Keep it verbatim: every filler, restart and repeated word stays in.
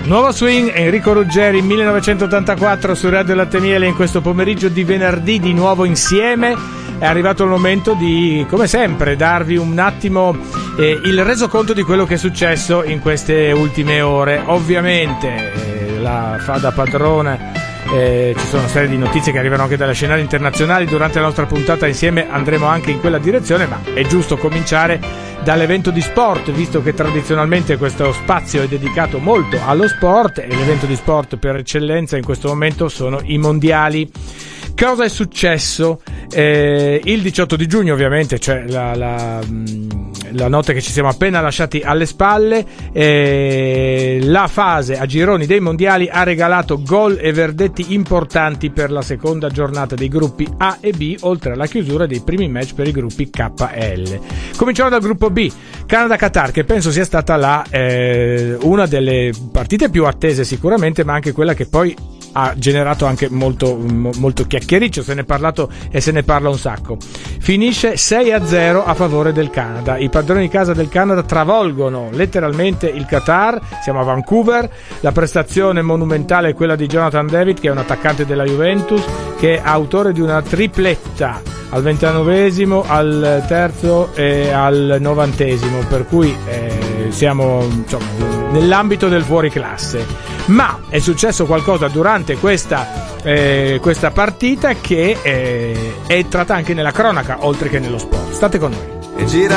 Nuovo swing, Enrico Ruggeri, millenovecentottantaquattro su Radio Latte Miele. In questo pomeriggio di venerdì di nuovo insieme è arrivato il momento di, come sempre, darvi un attimo eh, il resoconto di quello che è successo in queste ultime ore. Ovviamente eh, la fa da padrona. Eh, ci sono una serie di notizie che arrivano anche dalle scenari internazionali. Durante la nostra puntata insieme andremo anche in quella direzione, ma è giusto cominciare dall'evento di sport, visto che tradizionalmente questo spazio è dedicato molto allo sport, e l'evento di sport per eccellenza in questo momento sono i mondiali. Cosa è successo? Eh, il diciotto di giugno, ovviamente, cioè la, la, la notte che ci siamo appena lasciati alle spalle, eh, la fase a gironi dei mondiali ha regalato gol e verdetti importanti per la seconda giornata dei gruppi A e B, oltre alla chiusura dei primi match per i gruppi K e L. Cominciamo dal gruppo B, Canada-Qatar, che penso sia stata la, eh, una delle partite più attese sicuramente, ma anche quella che poi ha generato anche molto, molto chiacchiericcio, se ne è parlato e se ne parla un sacco. Finisce sei a zero a favore del Canada. I padroni di casa del Canada travolgono letteralmente il Qatar. Siamo a Vancouver. La prestazione monumentale è quella di Jonathan David, che è un attaccante della Juventus, che è autore di una tripletta al ventinovesimo, al terzo e al novantesimo, per cui eh, siamo insomma, nell'ambito del fuoriclasse. Ma è successo qualcosa durante questa, eh, questa partita che eh, è entrata anche nella cronaca, oltre che nello sport. State con noi.